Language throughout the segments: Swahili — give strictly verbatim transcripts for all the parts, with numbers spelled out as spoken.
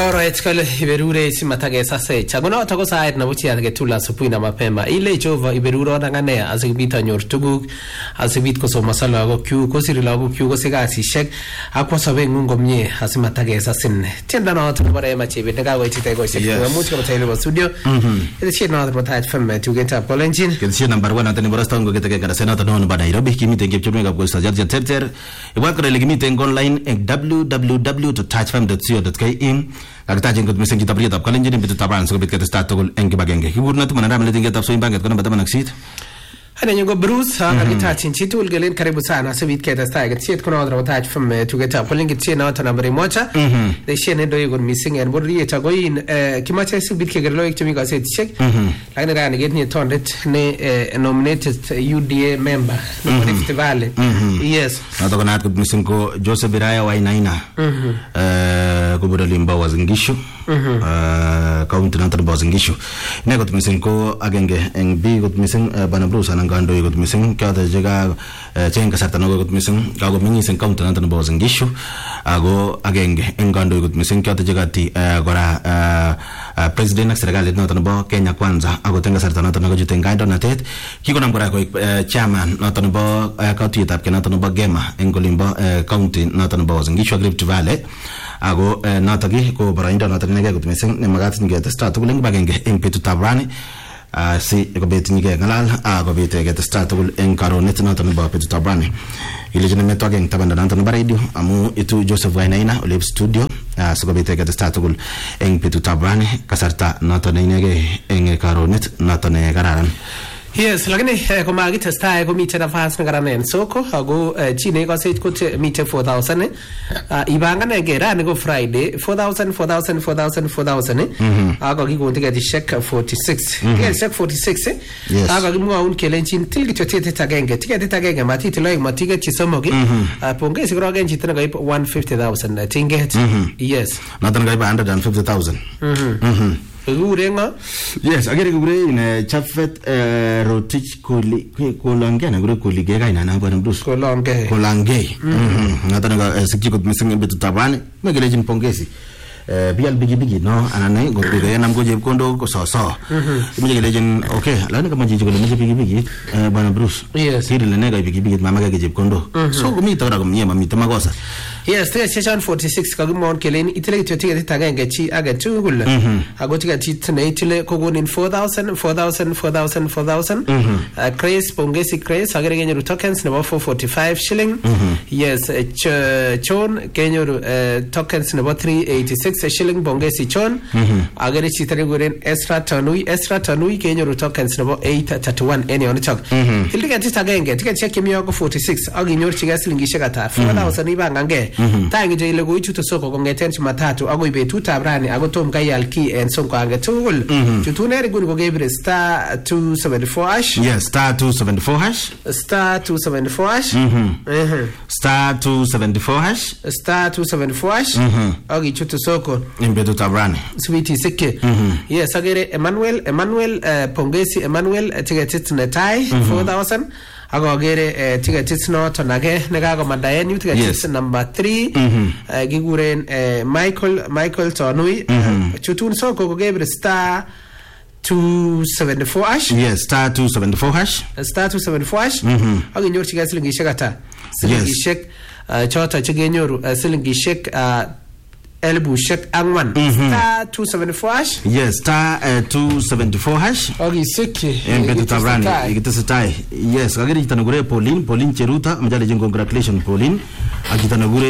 Alright, kale iberure simatage sasa chagona otako saet na buchi age tula supui na mapema ile chova iberuro ngane asikibita nyor tuguk asikibit kosoma sala go kyu kosiri lago kyu kosigasi shek akwa sabe ngungo mye asimatage sasin tenda na otako bare ma chebe daga go chite go shek much kama tele studio ile shit na otako tat femme to get up kolenjin ke shit number one atani borasta ngo getake kada senata non ba Nairobi kimite ngep chome ngap go sta jarja terter e wakre legimite online en w w w dot touch fm dot co dot k e Agtaje ngot missing kita beri tap kalen jeni bitu taban so bit kete start togol engi bagenge hiburna tu manara mele tinga tap so imbanget kona batama naksit Hana nyongo Bruce ha gita chinchi tu ulgelen karibu sana so bit kete start get shit kuna odra watach from to get up kalen gitse na tana bari mocha de shene do yugon missing and body eta go in kimacha so bit kegero ek chumi ga set check lakini rani get ni tondet ne nominated U D A member no festival yes na to kana ngot missing ko Joseph Biraya Wainaina eh ko bodalimba wazingisho eh county na tarba wazingisho ne got missing ko agenge eng bi got missing bana Bruce ngando got missing kada jaga chenga sarta no got missing kago mingi sen county na tarba wazingisho ago agenge ngando got missing kada jaga ti gora president na serikali na tarba Kenya Kwanza ago tenga sarta na tarba jitenga ndo na tet kiko namgora ko chairman na tarba county tap Kenya tarba Gema engolimba county na tarba wazingisho Rift Valley ago natagi ko barainda natagi nege gut missing ne magat nge start guleng bagenge impetu tabrani si ko bet nge ngalal ago bet get start gul en karonet natani ba petu tabrani ile jene meto ageng tabanda natani baradio amu itu Joseph Wainaina oleb studio so ko bet get start gul en petu tabrani kasarta natani nege en karonet natani gararan Yes, lakini eh, kama agitesta ko mite nafasi ngarana en soko ago eh, chine ko set ko mite four thousand eh uh, ibanga ne gera ne go Friday four thousand four thousand four thousand four thousand eh mm -hmm. ago gi go tiga di check forty-six mm -hmm. yes check forty-six eh yes. Ago gi mo un kelenchin tilgi tete tagenge tiga tete tagenge mati tilo matiga chisomogi mm -hmm. uh, ponge sigro gen chitana ga one hundred fifty thousand uh, tinget mm -hmm. yes natan ga one hundred fifty thousand mhm mhm Gurenga yes agere gure in Chafet Rotich Koli Kolange na gure Koli gega ina na bwana Bruce Kolange Kolange mhm nataka ga sikiko missing bitu tabani megele jin pongezi eh bial bigi bigi no anane gobe ga nam goje kondo ko so so megele jin okay lani kama jiji gole meje bigi bigi eh bwana Bruce yes hiri le nega bigi bigi mama ga geje kondo so gumi tawra gumi mama tamagosa yes the session forty-six kagumon kelen itile tiga tiga ngachi aga tungul ago tiga titne itile kogonin four thousand four thousand four thousand four thousand Chris pongesi Chris agere genyo tokens number four hundred forty-five shilling yes chon genyo tokens number three hundred eighty-six shilling pongesi chon agere chitare goren extra tanui extra tanui genyo tokens number eight hundred thirty-one any on chok tilika tiga nge tiga check mi ago forty-six agi nyor chiga silingi shakata four thousand ibanga nge tangi je ile go ichuto soko kongeten matatu ago ibetu tabrani ago tom kayal ki en sonko anga tugul tutunere gun go gebre star two seventy-four hash yes star two seventy-four hash star two seventy-four hash mhm star two seventy-four hash star two seventy-four hash ago ichuto soko imbetu tabrani sweetie sike yes agere Emmanuel Emmanuel pongesi Emmanuel ticket netai four thousand ago agere ticket no tonage nega go madayen you ticket number three giguren Michael Michael Tonui chutun soko go gebre star two seventy-four hash yes star two seventy-four hash star two seventy-four hash ago nyor tiga silingi shekata silingi shek chota chigenyoru silingi shek elbu shek angwan star two seventy-four hash yes star two seventy-four hash ogi siki embetu tabrani igitasitai yes agere itanagure Pauline Pauline Cheruta mjale jin congratulations Pauline agitanagure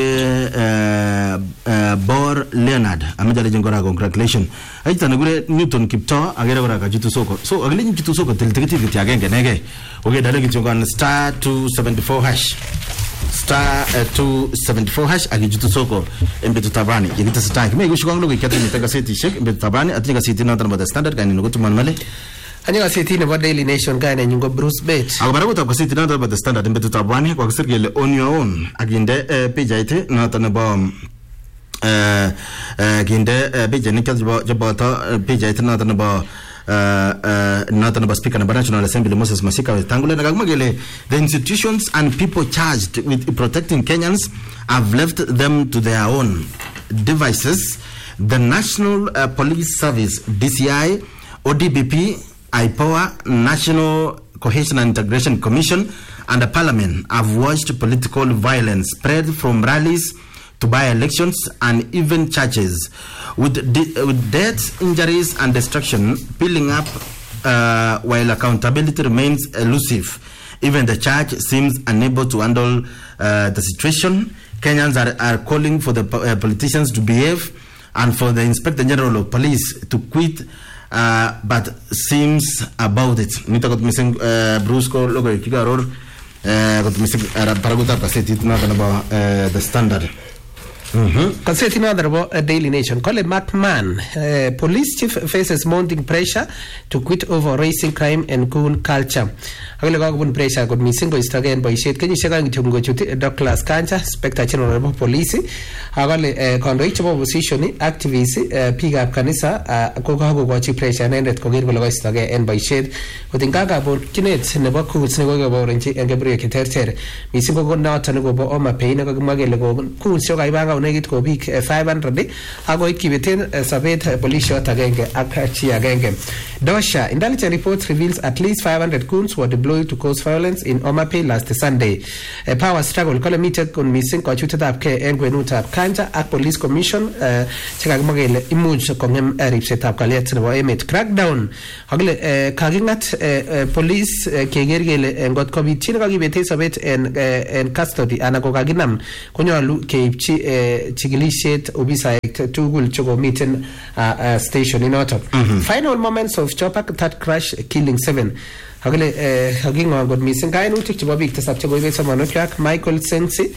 Bor Leonard amjale jin gora congratulations agitanagure Newton Kipto agere gora kajitu soko so agele jitu soko tiltikiti kiti agenge nege oge dale kichonga star two seventy-four hash star two seventy-four hash agijutu soko embetu tabrani yigita sitank me gushukang logo ikati mitaka seti shek embetu tabrani atinga seti na tan bada standard kan nugo tuman male anya seti ne Daily Nation kan nyingo Bruce Bet agabara gota seti na tan bada standard embetu tabrani kwa kisirgele on your own aginde page ite na tan ba eh ginde page ne kazo jabata page ite na tan ba not about Speaker of the National Assembly Moses Masika Tangule Nagagmagele. The institutions and people charged with protecting Kenyans have left them to their own devices. The National uh, Police Service, D C I, O D B P, I P O A, National Cohesion and Integration Commission, and the Parliament have watched political violence spread from rallies to by-elections and even churches, with, de- with deaths, injuries, and destruction piling up uh, while accountability remains elusive. Even the church seems unable to handle uh, the situation. Kenyans are, are calling for the uh, politicians to behave and for the Inspector General of Police to quit, uh, but seems about it. Nita got missing Bruce ko logo kigaror got missing paraguta pasetit na about the Standard. Concerning another uh, Daily Nation, Colin McMahon, uh, police chief faces mounting pressure to quit over raising crime and goon culture. Agile gagubun pressure got missing go istagen by shed Kenya shagang chungo chuti Douglas Kanja, Inspector General of Police. Agale conduct of opposition activists pick up kanisa kokago go chief pressure and ended kogir go istage and by shed within gaga about kinets and the bakuts nego about and Gabriel Kiter. Missing go not and go on my pain and magel go cool so I bang negit ko big five hundred ago ikibetin sabet police shot agenge akachi agenge. Dosha intelligence reports reveals at least five hundred goons were deployed to cause violence in Omape last Sunday. A power struggle kilometer on missing ko chuta tap ke engwenuta kanja ak police commission cheka magele imuj kongem ripset tap kalet nebo emet crackdown hagle kagingat police kegergele ngot covid chin kagibete sabet en en custody ana ko kaginam konyalu keipchi chigilishet obisaek tugul chogo meeting uh, uh, station in auto. Mm-hmm. Final moments of Chopper that crash killing seven. Hagale haging on god missing guy no tik chobik tasap chogo ibe samanok Michael Sensi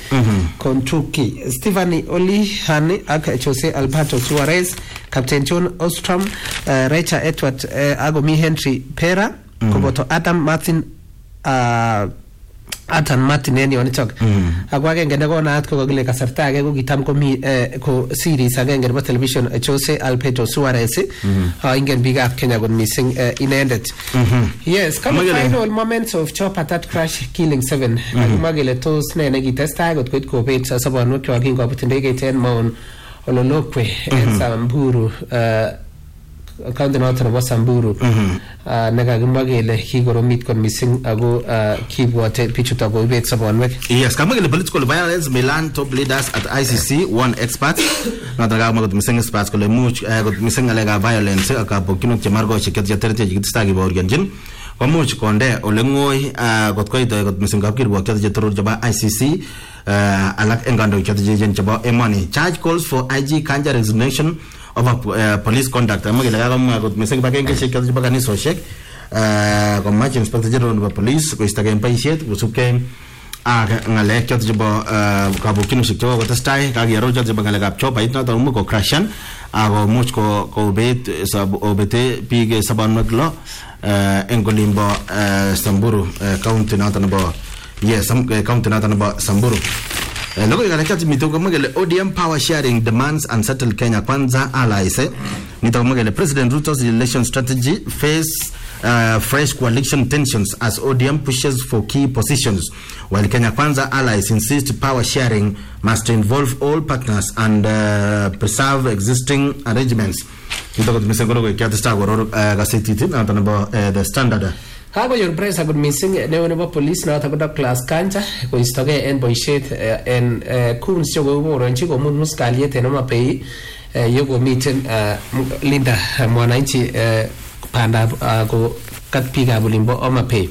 Kontuki Stephanie Oli Hani ak Jose Alberto Suarez Captain John Ostrom uh, Recha Edward uh, Agomi Henry Pera mm-hmm. Koboto Adam Martin uh, Atan Martin eni onitok agwage ngende ko naat ko gile kasarta age ko gitam ko mi ko series age ngende television Jose Alberto Suarez ha ingen big up Kenya gon missing inended. Yes, come final moments of Chopper that crash killing seven agumagele tos ne ne gitesta got ko ko bet sa sabano ko gingo butindege ten mon ololokwe Samburu County North of Samburu, Nagagumagele, Higoro meet con missing ago, keep what Pichutago wakes upon with. Yes, coming the political violence, Milan top leaders at I C C, one expert, not the missing experts, Much, got missing a lega violence, a capokino, Chamargo, Chiket, Stagi Borgangin, or Much Conde, Olengoi, got quite got missing Kapkir, worked at the Jaba I C C, Alak Engando, Chatijin Jaba, a money. Charge calls for I G Kanja resignation of uh, police conduct. I'm going to go to Missing Baganga, shake the Bagani so shake. Uh, much Inspector General of Police, which again pay shit, which came a lecture to Kabukino Shiko, what a style, Kagi Roger, the Bangalagap chop, I not a muko crashan, I go much go obey, sub obete, pig, Saban Maklo, Engolimbo, Samburu, County Natanabo. Yes, some County Natanabo, Samburu. Loko yakati mitoko magele O D M power sharing demands unsettled Kenya Kwanza allies. Nitoko magele President Ruto's election strategy face uh, fresh coalition tensions as O D M pushes for key positions, while Kenya Kwanza allies insist power sharing must involve all partners and uh, preserve existing arrangements. Nitoko misengoro yakati stagoro gaseti na tanabo the Standard. Hago your press about missing never police not about class cancha ko istoge en boyshet en kun shogo mo ranchi ko mun muskaliet en ma pay yogo meeting Linda mwananchi panda go kat piga bulimbo o ma pay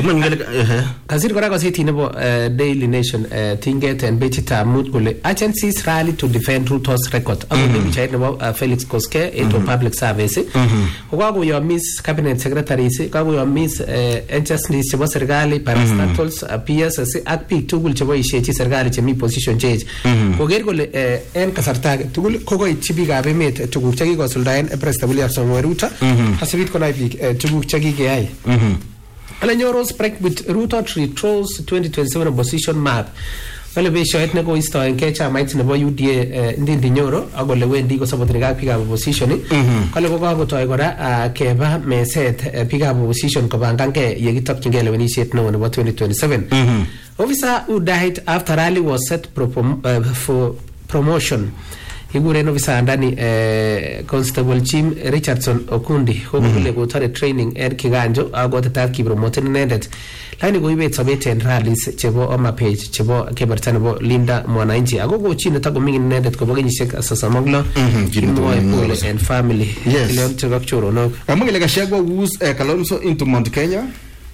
kasir kora ko siti nebo Daily Nation tinget en betita mut gole agencies rally to defend Ruto's record ago bi chay nebo Felix Koske into public service ko go yo miss cabinet secretary se ko yo miss agencies chebo serikali parastatals appears as akpi tugul chebo ishechi serikali chemi position change ko ger gole en kasarta tugul ko ko chibiga be met tuguk chagi ko suldaen president William Samoei Ruto hasibit ko naipik tuguk chagi ge Alanyoros spread with Ruto Retro's twenty twenty-seven opposition map. Well, be sure etne go isto en kecha might nebo U D A ndi ndinyoro agole wendi go sabotriga piga opposition. Kale go go to agora keba meset piga opposition ko banganke yegitok kingele weni shet no nebo twenty twenty-seven. Officer who died after rally was set uh, for promotion. kiguren officer ndani eh, Constable Jim Richardson Okundi ko kole ko tare training en kiganjo ago tatat ki promote inendet lakini ko ibet sobet en rallies chebo Oma Page chebo keberta nebo Linda Mwananchi ago ko chine ta ko mingin inendet ko bokenyisiek sosom kimwoe pole and family leon chegak choronok amugele kashagwa who's uh, Kalonzo into Mount Kenya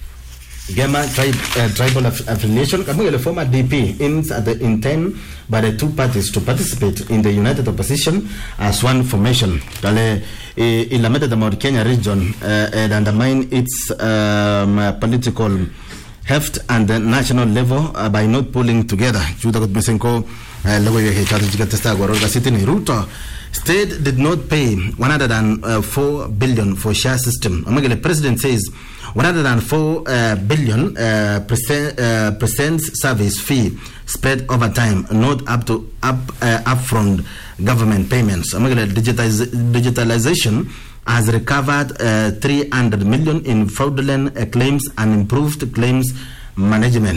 Gema tribe, uh, tribal aff- affiliation amugele former D P in the intent by the two parties to participate in the united opposition as one formation kale ilameted the Mount Kenya region uh, and undermine its um, uh, political heft and the national level uh, by not pulling together juda kot mesenko level ye chatu jikatesta goror city ni Ruto state did not pay one hundred four billion for share system amagele president says one hundred four uh, billion uh, percent uh, percent service fee spread over time not up to up uh, upfront government payments amagele digitize, digitalization has recovered uh, three hundred million in fraudulent uh, claims and improved claims management.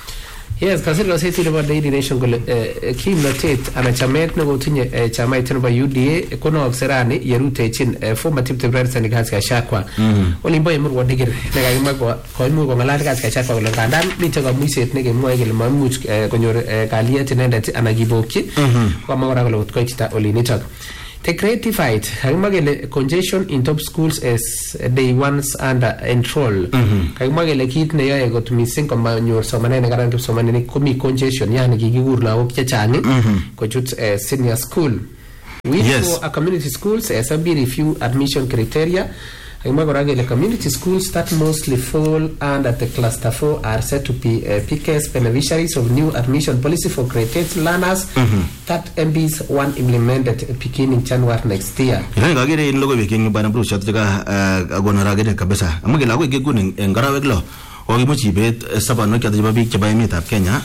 Yes, kasir kasi tilo ba daily nation kule kimnatet ana chamet na gotunye chama iteno ba U D A kono obserani yerute chin former deputy president kasi kashakwa olimbo yemur wadigir nega yuma ko ko mu ko ngala kasi kashakwa kule kandan nito ga muiset nege moy gele mamuch konyor kaliet nendet ana giboki kwa mangora kule ko chita olinitok. The creatified kagimagele congestion in top schools as they once under enroll kagimagele kit ne yae got missing koma nyor somane ne garan somane ne komi congestion yani gigigur lawok chechang ko chut senior school we yes. For a community schools as a be few admission criteria kagimagele community schools that mostly fall under the cluster four are said to be uh, biggest beneficiaries of new admission policy for grade eight learners mm-hmm. that M Bs one implemented beginning January next year. Ina ngagere in logo beking bana bro chat daga agonara gene kabisa amagela ko gegun ngarawe glo o gimuchi bet sabano kya diba bik chaba emet ab Kenya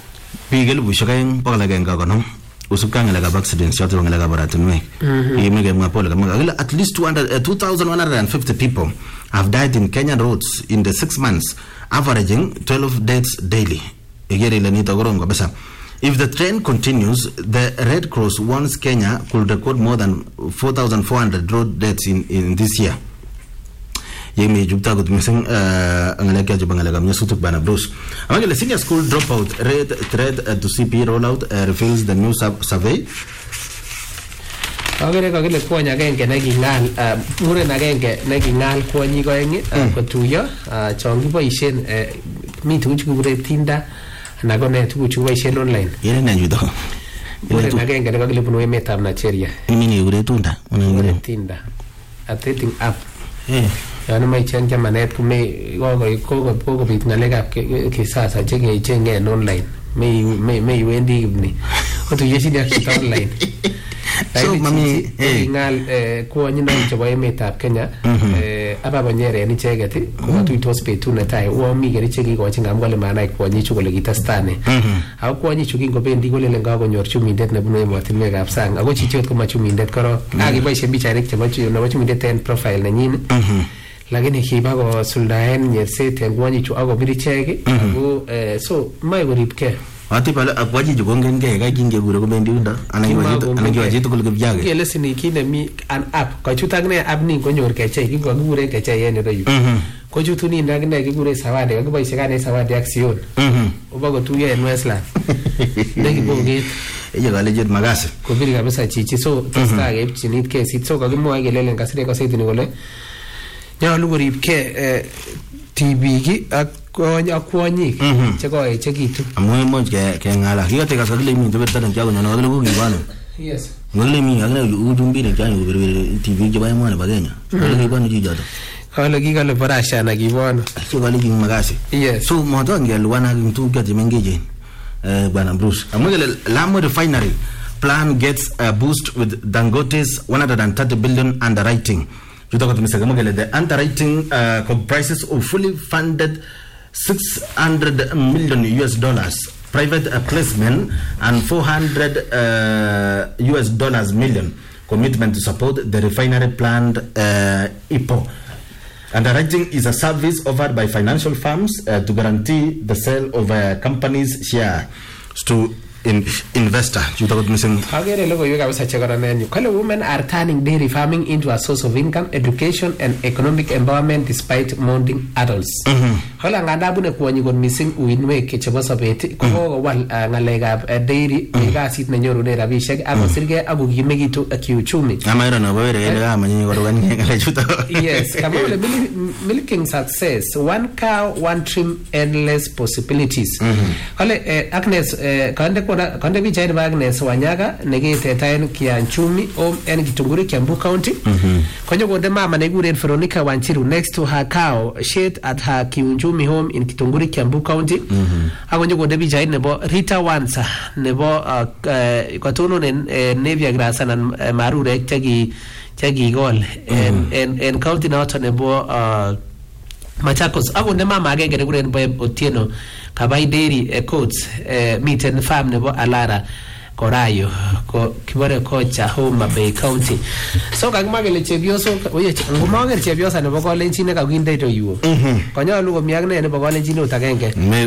bigel bu shakain pagala genga gono usukanga la accident shot ngala ga baratunwe imege mapole kama at least two thousand one hundred fifty people have died in Kenyan roads in the six months averaging twelve deaths daily egere ile nita gorongo besa. If the trend continues, the Red Cross warns Kenya could record more than four thousand four hundred road deaths in, in this year. Yemi jubta gut missing angalaka jubangalaga mnyasutuk bana bros. Amagele senior school dropout red thread uh, to C P rollout uh, reveals the new sub- survey. Agere kagile kwanya genge negingal mure na genge negingal kwanyi goengi kotuyo chongi boisien mi tuchu gure tinda na gone tuchu boisien online. Yere na judo. Mure na genge ne kagile bunu emetab Nigeria. Mini gure tunda. Mure tinda. A dating app. Eh. Yani mai chen jamanet kume gogo kogo kogo bit ngalega kisasa chenge chenge online. Mei mei mei wendi ibni. Otu yeshi ya kita online. So mami eh ngal eh ko nyina chabo emetab Kenya eh aba banyere ni chegeti ko tu to speed tu na tai wo mi gari chegi ko chinga ngole mana ko nyi chu gole gitastane ha ko nyi chu gingo bendi gole lenga ko nyor chu mindet na bunu emotinwe gap sang ago chi chot ko ma chu mindet koro agi boishe bichare chabo chu na chu mindet ten profile na nyin lakini kiba ko suldaen nyerse ten ko nyi chu ago biri chegi ago eh so mai go ripke ati pala akwaji jugongen ge ga jinge gure ko bendi unda anangiwaji anangiwaji to ko gyage gele sini kine mi an app ko chutagne app ni ko nyor ke chai ko gure ke chai ene rayu ko chutuni ndagne ke gure sawade ko boy segane sawade action o bago tuye en westland negi bonge eye gale jet magase ko biri kabisa chichi so testa ge chinit ke sit so ko mo ge lelen kasire ko setini gole nyalu ko ripke T V gi ak konya kwonyi cheko echekitu amoy moj ke ke ngala hiyote ka sagile mi tebeta na jago nyana wadlo ko gibano yes ngale mi agna udumbi ne janyo bere T V gi bay mo ne bagenya ngale gibano ji jado kala gi gale parasha na gibano so gale gi magasi yes so mo to ngel wana ntu gati mengeje eh bana Bruce amogele Lamu refinery plan gets a boost with Dangote's one hundred thirty billion underwriting. The underwriting uh, comprises of fully funded six hundred million U S dollars private uh, placement and four hundred uh, U S dollars million commitment to support the refinery planned uh, I P O. Underwriting is a service offered by financial firms uh, to guarantee the sale of a company's share to in, investor chuto kot missing agere logoiwek kabisa chekoronen yu kole women are turning dairy farming into a source of income, education and economic empowerment despite mounting adults. Kole nganda bune kwonyi kot missing uinwek chebo sobet ko kokowal ngalekab dairy kasit nenyorune rabishek akosirgei akokimekitu kiuchumi. Amairo no bawere ele kamanyi korugan ngale chuto. Yes, kama ole milking success, one cow, one trim, endless possibilities. Kole Agnes kande kona kande bichai ba Agnes Wanyaga negetetaen Kianchumi om en Gitunguri Kiambu County. Konyo konde mama negure Veronica Wanchiru next to her cow shed at her Kiunchumi home in Gitunguri Kiambu County. Akonyo konde bichai nebo Rita Wansa nebo kotono ne Nevia Grasa na marure chagi chagi gol en en en county noto nebo Machakos. Akonde mama agenge negure Otieno Kabai Dairy Coats miten farm nebo Alara Korayo ko kibore kocha Homa Bay County. So kakimagele chepyoso oye ngomager chepyosa nebo kolenjin ne kakinde to yuo. Konyolu komi ak ne nebo kolenjin ot agenge. Me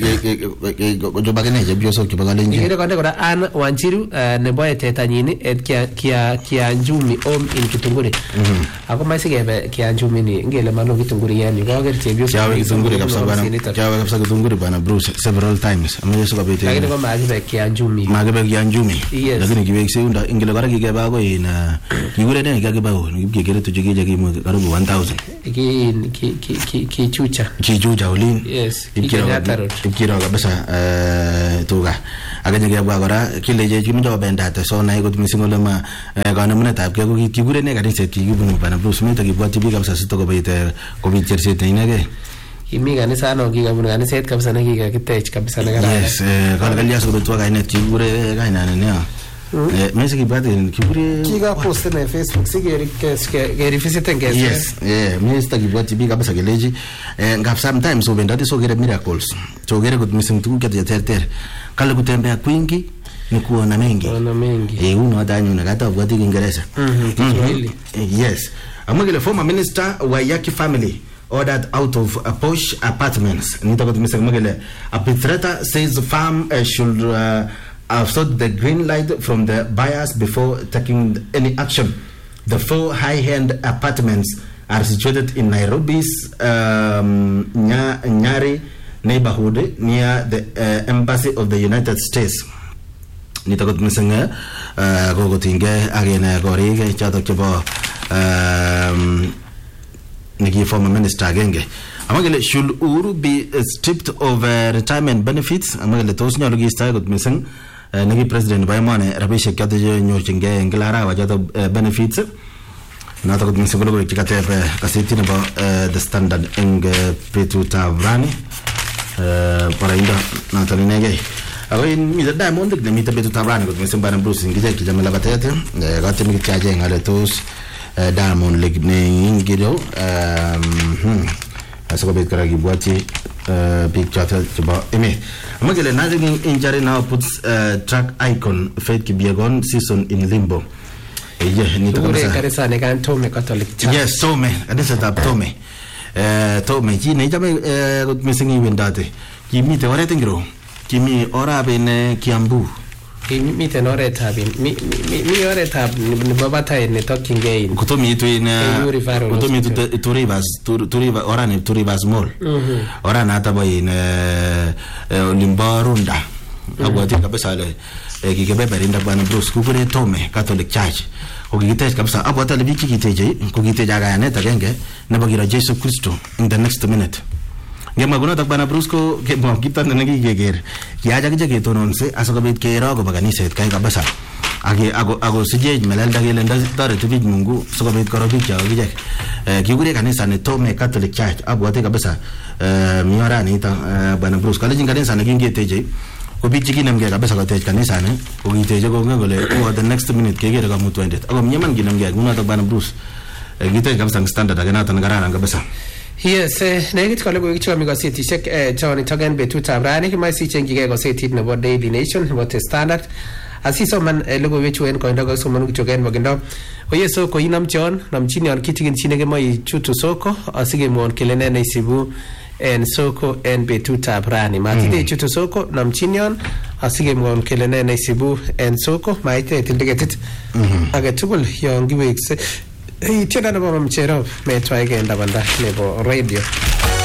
ko bagene chepyoso chebo kolenjin. Ikere konde kora Ann Wanchiru nebo etetanyin et kia kia Kianjumi om in Kitunguri. Ako masikebe Kianjumi ni ngele malo Kitunguri yani koger chepyoso. Chawe Kitunguri kapsa bana. Chawe kapsa Kitunguri bana Bruce several times. Ameyeso kabete. Lakini kwa magibe Kianjumi. Magibe Kianjumi. Yes. Lakini kiwekse unda ingele kora kikeba ko ina kigure ne kikeba ho kikere tu chikije kimu karibu one thousand. Ki ki ki ki chucha. Ki chucha ulin. Yes. Ikira ikira kabisa eh tuga. Aganye kebwa kora kileje chunu jo bendate so na iko tumisingole ma kana munetab ke ko kigure ne kanise kigibunu bana Bruce Mita kibwati bi kabisa sito ko bayite ko bi cherset inege. Imi kanisa no kikabunu kaniset kabisa ne kikakitech kabisa ne kararan. Yes, kana kalia so betwa kainet kigure kaina ne ne. Eh mesi kibati kigure kiga post na Facebook sigeri ke ke visit ngese. Yes, eh mesi kibati bi kabisa keleji eh ngap sometimes so bendati so gere miracles. So gere good missing tu ke ter ter. Kale kutembea kwingi ni kuona mengi. Kuona mengi. Eh uno adanyu na kata bwati Kiingereza. Mhm. Kiswahili. Yes. Amagele former minister wa Yaki family ordered out of uh, posh apartments. Apitreta says the farm uh, should uh, have sought the green light from the buyers before taking any action. The four high-end apartments are situated in Nairobi's um, Nyari neighborhood near the uh, embassy of the United States. Nitagot misenga gogotinge agene gorige chato chebo um Niki former minister agenge amagele should Uhuru be uh, stripped of uh, retirement benefits amagele tos nyalu gista got missing uh, niki president baymane rabishek kate nyorchinge nglara wa jato uh, benefits nato got missing logo kikatepe kasiti nebo uh, the standard eng uh, Petuta Brani uh, para inda nato ninege ako in mi diamond ne mi Petuta Brani got missing bana Bruce ngije kijamela batete gate mi kichaje ngale tos Diamond League ne ingiro um asoko bet kara gibwati big chat about eme amagele nagging injury now puts uh, track icon Faith Kipyegon season in limbo. Yeah, ni to kanisa ne kan Tome Catholic Church. Yes, Tome kanisa ta Tome eh Tome ji ne jame gut missing windate kimi te warete ngiro kimi ora bene Kiambu mi tenore tabi mi mi mi ore tab ni baba tai ne talking game kutomi tu ina kutomi tu tu rivers tu river ora ne tu rivers mall ora na tabo in limbarunda agwati kabisa le kikebe berinda bana Bruce kukure Tome Catholic Church ukikiteje kabisa hapo hata libiki kiteje kukiteja ga ne tagenge na bagira Yesu Kristo in the next minute ngema guna takbana Brusko ke mo kitan na gigeger kiaja kije ke tononse asokabit ke ro go baganiset kai kabisa age ago ago sije melanda gele nda tare tibij Mungu sokabit korobik ya gije kigure kanisa ne Tome Catholic Church abwate kabisa miora ni ta bana Brusko ale jinganisa na gingeteje ko bik chiki namge kabisa ko tej kanisa ne ko giteje ko ngole ko the next minute ke gere ka mutu endet ago mnyaman ginamge guna takbana Bruce gite kabisa standard agena tan garana kabisa. Yes, negit kole ko kichwa mi gazeti shek eh chawni togen Betuta Brani kima si chengi ke gazeti nebo Daily Nation nebo The Standard asiso man logo wechu en ko ndago so manu kichogen bagendo oyeso ko inam chon nam chini on kitigin chine ke mai chutu soko asige mon kelene ne sibu en soko en betutab rani. Matite chuto soko namchin yon asikemwon kele ne neisibu en soko maite itil tiketit age tugul yon kiwekse. Tienda nebo Mcherop metwaike ndabanda nebo radio.